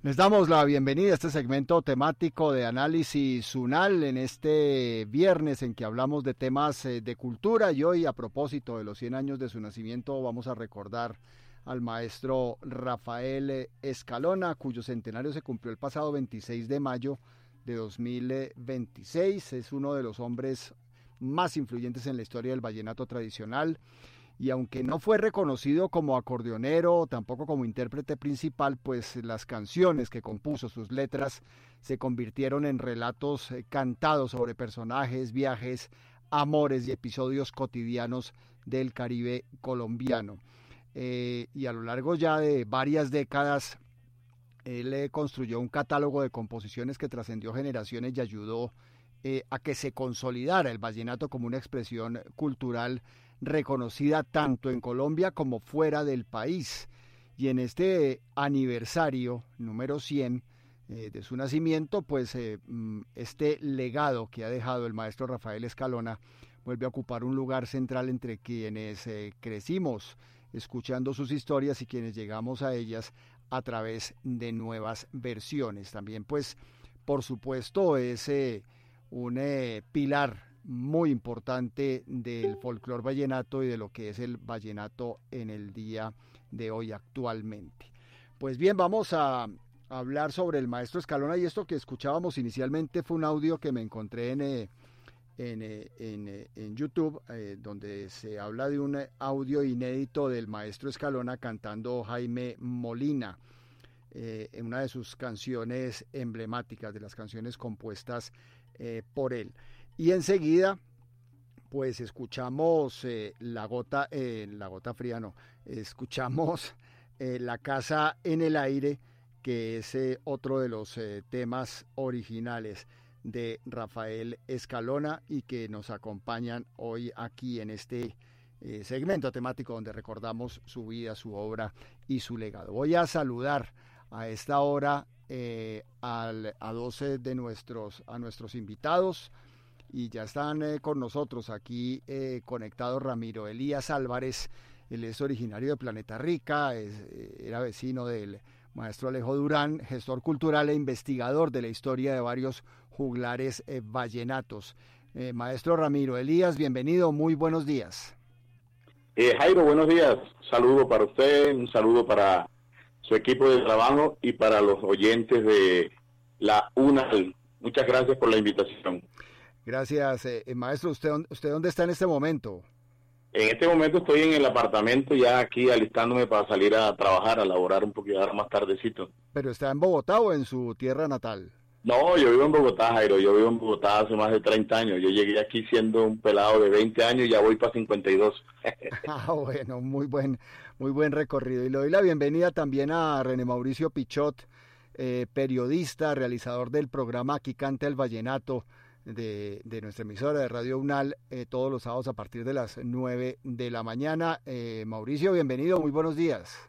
Les damos la bienvenida a este segmento temático de análisis UNAL en este viernes en que hablamos de temas de cultura, y hoy, a propósito de los 100 años de su nacimiento, vamos a recordar al maestro Rafael Escalona, cuyo centenario se cumplió el pasado 26 de mayo de 2026. Es uno de los hombres más influyentes en la historia del vallenato tradicional, y aunque no fue reconocido como acordeonero, tampoco como intérprete principal, pues las canciones que compuso, sus letras, se convirtieron en relatos cantados sobre personajes, viajes, amores y episodios cotidianos del Caribe colombiano. Y a lo largo ya de varias décadas, él construyó un catálogo de composiciones que trascendió generaciones y ayudó a que se consolidara el vallenato como una expresión cultural reconocida tanto en Colombia como fuera del país. Y en este aniversario número 100 de su nacimiento, pues este legado que ha dejado el maestro Rafael Escalona vuelve a ocupar un lugar central entre quienes crecimos escuchando sus historias y quienes llegamos a ellas a través de nuevas versiones. También, pues, por supuesto, es un pilar muy importante del folclore vallenato y de lo que es el vallenato en el día de hoy actualmente. Pues bien, vamos a hablar sobre el maestro Escalona, y esto que escuchábamos inicialmente fue un audio que me encontré en YouTube, donde se habla de un audio inédito del maestro Escalona cantando Jaime Molina, en una de sus canciones emblemáticas, de las canciones compuestas por él. Y enseguida, pues escuchamos la gota fría, no, escuchamos La Casa en el Aire, que es otro de los temas originales de Rafael Escalona y que nos acompañan hoy aquí en este segmento temático donde recordamos su vida, su obra y su legado. Voy a saludar a esta hora a 12 de nuestros invitados, y ya están con nosotros aquí conectados Ramiro Elías Álvarez. Él es originario de Planeta Rica, era vecino del maestro Alejo Durán, gestor cultural e investigador de la historia de varios juglares vallenatos. Maestro Ramiro Elías, bienvenido, muy buenos días. Jairo, buenos días. Un saludo para usted, un saludo para su equipo de trabajo y para los oyentes de la UNAL. Muchas gracias por la invitación. Gracias, maestro. ¿Usted dónde está en este momento? En este momento estoy en el apartamento, ya aquí alistándome para salir a trabajar, a laborar un poquito más tardecito. ¿Pero está en Bogotá o en su tierra natal? No, yo vivo en Bogotá, Jairo. Yo vivo en Bogotá hace más de 30 años. Yo llegué aquí siendo un pelado de 20 años y ya voy para 52. Bueno, muy buen recorrido. Y le doy la bienvenida también a René Mauricio Pichot, periodista, realizador del programa Aquí Canta el Vallenato de nuestra emisora de Radio UNAL, todos los sábados a partir de las 9 de la mañana. Mauricio, bienvenido, muy buenos días.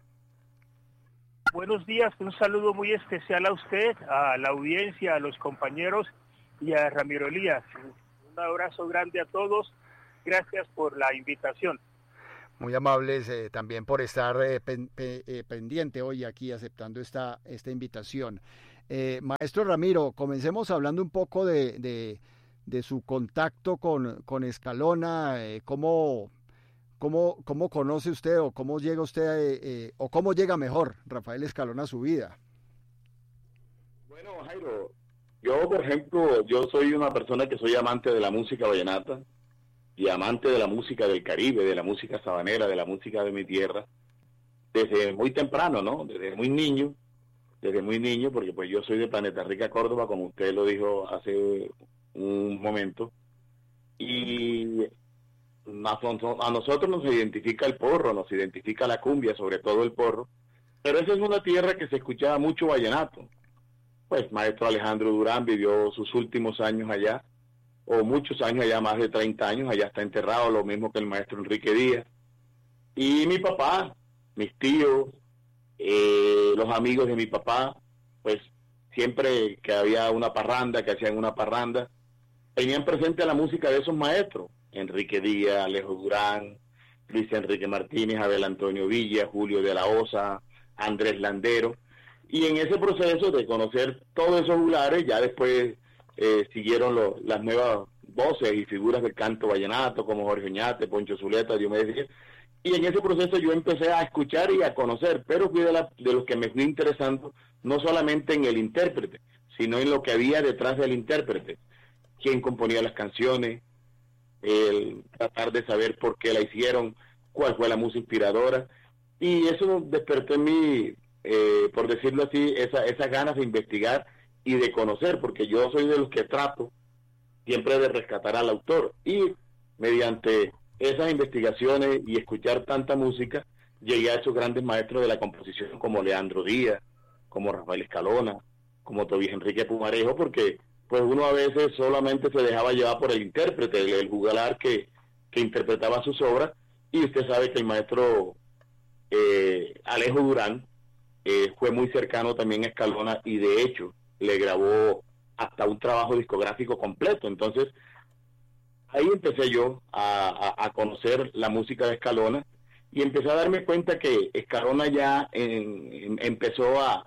Buenos días, un saludo muy especial a usted, a la audiencia, a los compañeros y a Ramiro Elías. Un abrazo grande a todos, gracias por la invitación. Muy amables también por estar pendiente hoy aquí aceptando esta invitación. Maestro Ramiro, comencemos hablando un poco de su contacto con Escalona, ¿cómo conoce usted o cómo llega usted o cómo llega mejor Rafael Escalona a su vida? Bueno, Jairo, yo por ejemplo, yo soy una persona que soy amante de la música vallenata y amante de la música del Caribe, de la música sabanera, de la música de mi tierra, desde muy temprano, ¿no? Desde muy niño, porque pues yo soy de Planeta Rica, Córdoba, como usted lo dijo hace un momento, y a nosotros nos identifica el porro, nos identifica la cumbia, sobre todo el porro, pero esa es una tierra que se escuchaba mucho vallenato. Pues maestro Alejandro Durán vivió sus últimos años allá, o muchos años allá, más de 30 años, allá está enterrado, lo mismo que el maestro Enrique Díaz. Y mi papá, mis tíos, los amigos de mi papá, pues siempre que había una parranda, que hacían una parranda, tenían presente la música de esos maestros, Enrique Díaz, Alejo Durán, Luis Enrique Martínez, Abel Antonio Villa, Julio de la Osa, Andrés Landero, Y en ese proceso de conocer todos esos juglares, ya después siguieron las nuevas voces y figuras del canto vallenato, como Jorge Oñate, Poncho Zuleta, Diomedes Díaz. Y en ese proceso yo empecé a escuchar y a conocer, pero fui de los que me fui interesando, no solamente en el intérprete, sino en lo que había detrás del intérprete. Quién componía las canciones, el tratar de saber por qué la hicieron, cuál fue la música inspiradora. Y eso despertó en mí, por decirlo así, esas ganas de investigar y de conocer, porque yo soy de los que trato siempre de rescatar al autor. Y mediante esas investigaciones y escuchar tanta música, llegué a esos grandes maestros de la composición como Leandro Díaz, como Rafael Escalona, como Tobías Enrique Pumarejo, porque pues uno a veces solamente se dejaba llevar por el intérprete, el juglar que interpretaba sus obras, y usted sabe que el maestro Alejo Durán fue muy cercano también a Escalona, y de hecho le grabó hasta un trabajo discográfico completo. Entonces ahí empecé yo a conocer la música de Escalona, y empecé a darme cuenta que Escalona ya empezó a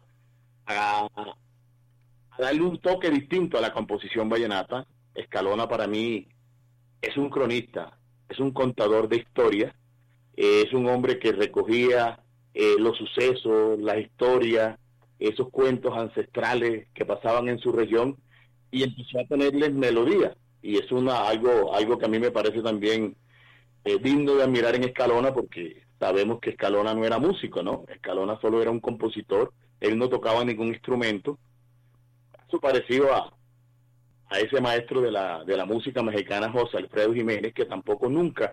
darle un toque distinto a la composición vallenata. Escalona para mí es un cronista, es un contador de historias, es un hombre que recogía los sucesos, las historias, esos cuentos ancestrales que pasaban en su región, y empezó a tenerles melodía. Y es algo que a mí me parece también digno de admirar en Escalona, porque sabemos que Escalona no era músico, ¿no? Escalona solo era un compositor, él no tocaba ningún instrumento. Eso parecido a ese maestro de la música mexicana, José Alfredo Jiménez, que tampoco nunca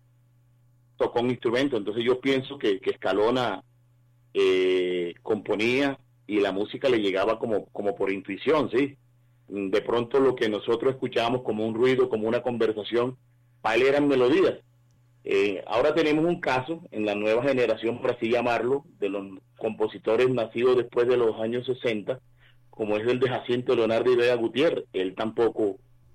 tocó un instrumento. Entonces yo pienso que Escalona componía, y la música le llegaba como por intuición, ¿sí? De pronto lo que nosotros escuchábamos como un ruido, como una conversación, para él eran melodías. Ahora tenemos un caso en la nueva generación, por así llamarlo, de los compositores nacidos después de los años 60, como es el de Jacinto Leonardo y Vega Gutiérrez. Él tampoco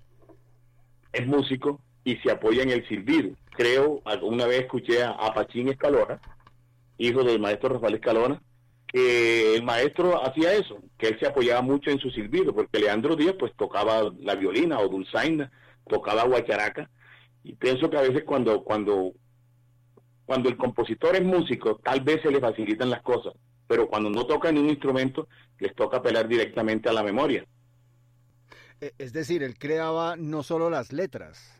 es músico y se apoya en el silbido. Creo, alguna vez escuché a Pachín Escalona, hijo del maestro Rafael Escalona, que el maestro hacía eso, que él se apoyaba mucho en su silbido, porque Leandro Díaz pues tocaba la violina o dulzaina, tocaba guacharaca, y pienso que a veces cuando el compositor es músico, tal vez se le facilitan las cosas, pero cuando no tocan un instrumento, les toca apelar directamente a la memoria. Es decir, él creaba no solo las letras.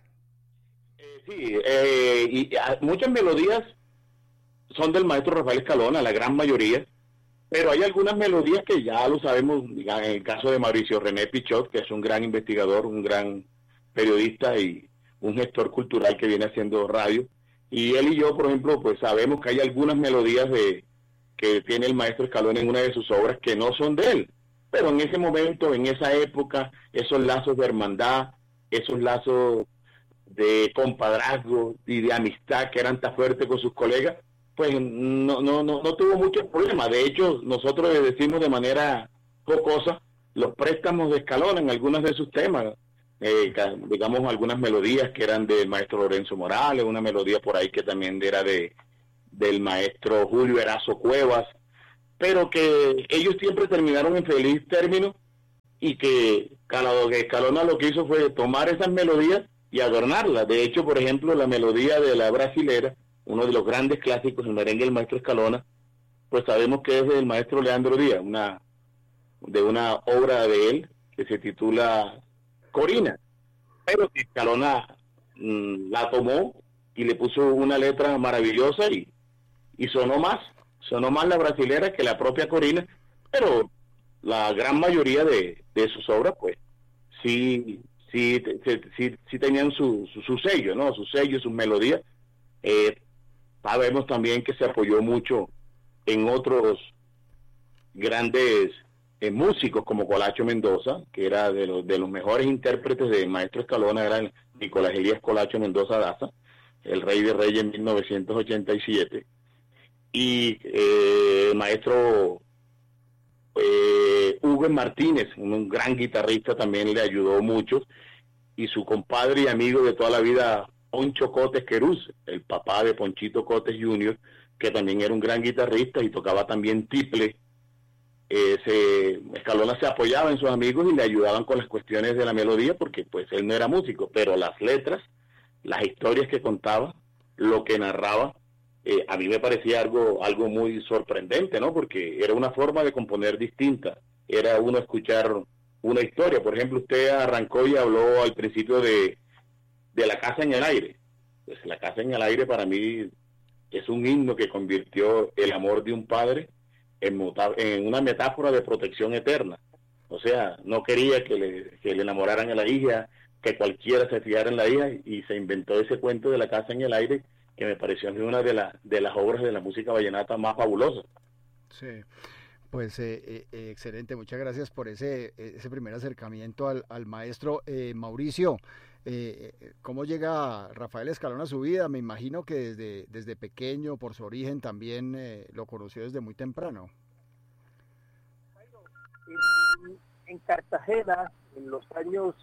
Sí, muchas melodías son del maestro Rafael Escalona, la gran mayoría, pero hay algunas melodías que ya lo sabemos, en el caso de Mauricio René Pichot, que es un gran investigador, un gran periodista y un gestor cultural que viene haciendo radio, y él y yo, por ejemplo, pues sabemos que hay algunas melodías que tiene el maestro Escalona en una de sus obras que no son de él, pero en ese momento, en esa época, esos lazos de hermandad, esos lazos de compadrazgo y de amistad que eran tan fuertes con sus colegas, pues no tuvo muchos problemas. De hecho, nosotros le decimos de manera jocosa los préstamos de Escalona en algunos de sus temas, digamos algunas melodías que eran del maestro Lorenzo Morales, una melodía por ahí que también era del maestro Julio Erazo Cuevas, pero que ellos siempre terminaron en feliz término, y que Escalona lo que hizo fue tomar esas melodías y adornarlas. De hecho, por ejemplo, la melodía de La Brasilera, uno de los grandes clásicos del merengue del maestro Escalona, pues sabemos que es del maestro Leandro Díaz, de una obra de él que se titula Corina, pero que Escalona la tomó y le puso una letra maravillosa, y sonó más La Brasilera que la propia Corina, pero la gran mayoría de sus obras pues sí tenían su sello, ¿no? Su sello, sus melodías. Sabemos también que se apoyó mucho en otros grandes músicos como Colacho Mendoza, que era de los mejores intérpretes del maestro Escalona, era Nicolás Elías Colacho Mendoza Daza, el Rey de Reyes en 1987, y el maestro Hugo Martínez, un gran guitarrista, también le ayudó mucho, y su compadre y amigo de toda la vida, Poncho Cotes Querús, el papá de Ponchito Cotes Jr., que también era un gran guitarrista y tocaba también tiple, Escalona se apoyaba en sus amigos y le ayudaban con las cuestiones de la melodía, porque pues él no era músico, pero las letras, las historias que contaba, lo que narraba, a mí me parecía algo muy sorprendente, ¿no? Porque era una forma de componer distinta, era uno escuchar una historia. Por ejemplo, usted arrancó y habló al principio de La Casa en el Aire. Pues La Casa en el Aire para mí es un himno que convirtió el amor de un padre en una metáfora de protección eterna. O sea, no quería que le enamoraran a la hija, que cualquiera se fijara en la hija, y se inventó ese cuento de La Casa en el Aire, que me pareció una de las obras de la música vallenata más fabulosas. Sí, pues excelente, muchas gracias por ese primer acercamiento al maestro. Mauricio, ¿cómo llega Rafael Escalona a su vida? Me imagino que desde pequeño, por su origen, también lo conoció desde muy temprano. En Cartagena, en los años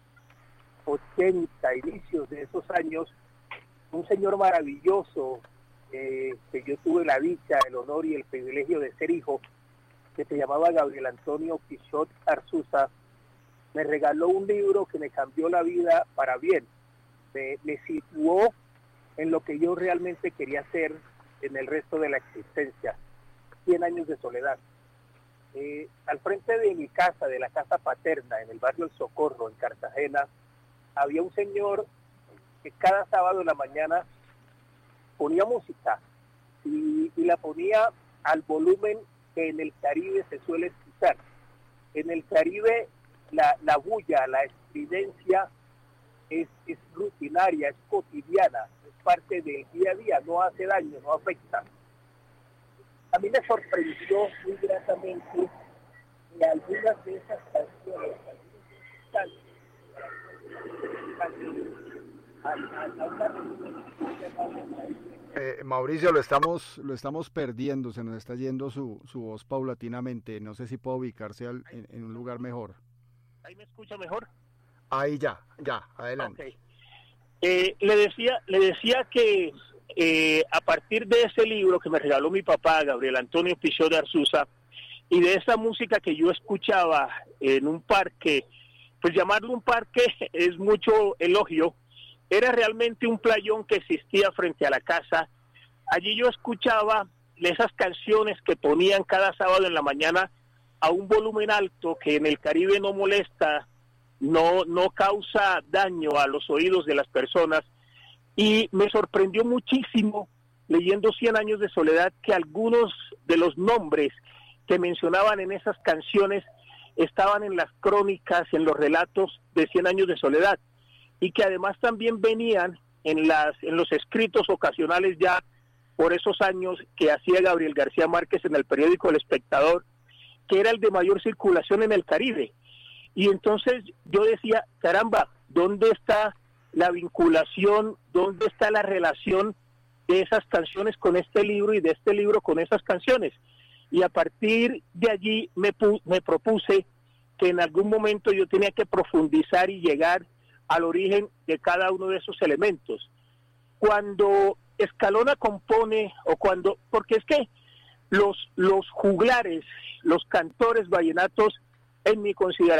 80, inicios de esos años, un señor maravilloso, que yo tuve la dicha, el honor y el privilegio de ser hijo, que se llamaba Gabriel Antonio Pichot Arzuza, me regaló un libro que me cambió la vida para bien. Me situó en lo que yo realmente quería hacer en el resto de la existencia, 100 años de soledad. Al frente de mi casa, de la casa paterna, en el barrio El Socorro, en Cartagena, había un señor que cada sábado en la mañana ponía música y la ponía al volumen que en el Caribe se suele escuchar. En el Caribe la bulla, la estridencia es rutinaria, es cotidiana, es parte del día a día, no hace daño, no afecta. A mí me sorprendió muy gratamente que algunas de esas canciones, Mauricio, lo estamos perdiendo, se nos está yendo su voz paulatinamente. No sé si puede ubicarse en un lugar mejor. ¿Ahí me escucha mejor? Ahí ya, adelante. Okay. Le decía que a partir de ese libro que me regaló mi papá, Gabriel Antonio Pichot de Arzuza, y de esa música que yo escuchaba en un parque, pues llamarlo un parque es mucho elogio, era realmente un playón que existía frente a la casa. Allí yo escuchaba esas canciones que ponían cada sábado en la mañana a un volumen alto que en el Caribe no molesta, no causa daño a los oídos de las personas, y me sorprendió muchísimo leyendo 100 años de soledad que algunos de los nombres que mencionaban en esas canciones estaban en las crónicas, en los relatos de 100 años de soledad, y que además también venían en los escritos ocasionales ya por esos años que hacía Gabriel García Márquez en el periódico El Espectador, que era el de mayor circulación en el Caribe. Y entonces yo decía, caramba, ¿dónde está la vinculación, dónde está la relación de esas canciones con este libro y de este libro con esas canciones? Y a partir de allí me propuse que en algún momento yo tenía que profundizar y llegar al origen de cada uno de esos elementos. Cuando Escalona compone, porque es que los juglares, los cantores vallenatos, en mi consideración,